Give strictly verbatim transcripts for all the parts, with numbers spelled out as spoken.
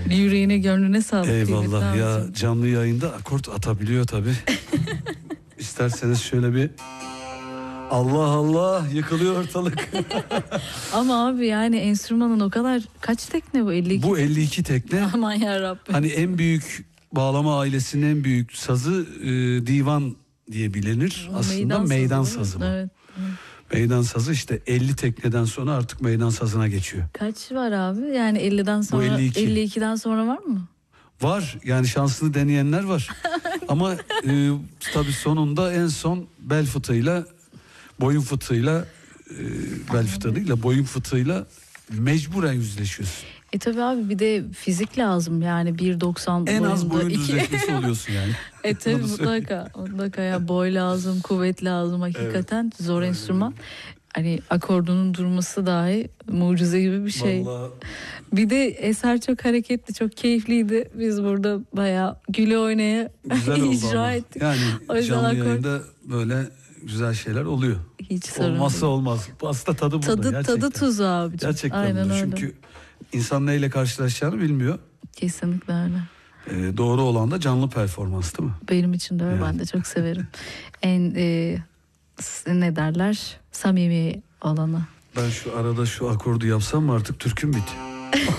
Yüreğine gönlüne sağlık. Eyvallah ya, canlı yayında akort atabiliyor tabii. İsterseniz şöyle bir Allah Allah yıkılıyor ortalık. Ama abi yani enstrümanın o kadar kaç tekne bu? elli iki Bu elli iki tekne. Aman yarabbim. Hani en büyük bağlama ailesinin en büyük sazı e, divan diye bilinir. O aslında meydan, meydan sazı, sazı bu. Evet, evet. Meydan sazı işte elli tekneden sonra artık meydan sazına geçiyor. Kaç var abi? Yani elliden sonra, elli iki. elli ikiden sonra var mı? Var yani, şansını deneyenler var. Ama e, tabii sonunda en son bel fıtığıyla, boyun fıtığıyla, e, bel fıtığıyla, boyun fıtığıyla mecburen yüzleşiyorsun. E tabii abi bir de fizik lazım yani bir doksan en boyunda. az boyun düzleşmesi oluyorsun yani. E tabii mutlaka, mutlaka ya, boy lazım, kuvvet lazım hakikaten, evet. Zor Aynen. enstrüman. Hani akordunun durması dahi mucize gibi bir şey. Vallahi... Bir de eser çok hareketli, çok keyifliydi. Biz burada bayağı güle oynaya icra ettik. Yani canlı akor... yayında böyle güzel şeyler oluyor. Hiç sorun Olmazsa değil. olmaz. Aslında tadı burada tadı, gerçekten. Tadı tuzu abicim. Gerçekten Aynen burada. öyle. Çünkü insan neyle karşılaşacağını bilmiyor. Kesinlikle öyle. Ee, doğru olan da canlı performans değil mi? Benim için de öyle, evet. Ben de çok severim. En e, ne derler, samimi olanı. Ben şu arada şu akordu yapsam mı artık türküm bitiyor.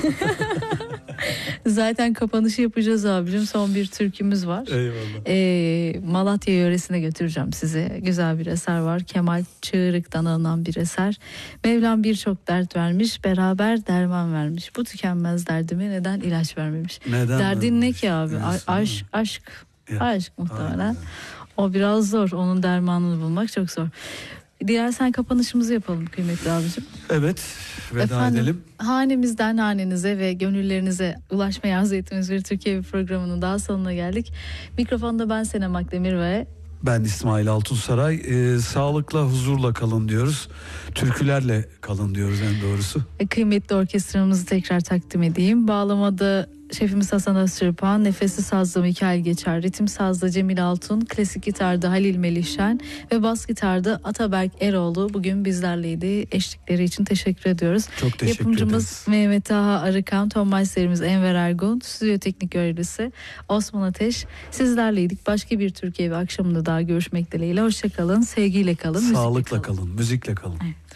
Zaten kapanışı yapacağız abicim. Son bir türkümüz var. Eyvallah. Ee, Malatya yöresine götüreceğim sizi. Güzel bir eser var. Kemal Çığırık'tan alınan bir eser. Mevlam birçok dert vermiş, beraber derman vermiş. Bu tükenmez derdime neden ilaç vermemiş? Neden Derdin vermemiş? ne ki abi? Evet, A- aşk, aşk, ya, aşk muhtemelen. aynen. O biraz zor. Onun dermanını bulmak çok zor. Dilersen kapanışımızı yapalım kıymetli abicim. Evet, veda Efendim, edelim. Hanemizden hanenize ve gönüllerinize ulaşmaya arzu ettiğimiz bir Türkiye programının daha sonuna geldik. Mikrofonda ben Senem Akdemir ve ben İsmail Altunsaray. Ee, sağlıkla, huzurla kalın diyoruz. Türkülerle kalın diyoruz en doğrusu. E, kıymetli orkestramızı tekrar takdim edeyim. Bağlamada şefimiz Hasan Özçırpan, nefesli sazda Mikail Geçer, ritim sazda Cemil Altun, klasik gitarda Halil Melihşen ve bas gitarda Ataberk Eroğlu bugün bizlerleydi. Eşlikleri için teşekkür ediyoruz. Çok teşekkür Yapımcımız ederiz. Mehmet Taha Arıkan, ton masterimiz Enver Ergun, stüdyo teknik görevlisi Osman Ateş. Sizlerleydik. Başka bir Türkiye ve akşamında daha görüşmek dileğiyle. Hoşça kalın, sevgiyle kalın, sağlıkla müzikle kalın. kalın, müzikle kalın. Evet.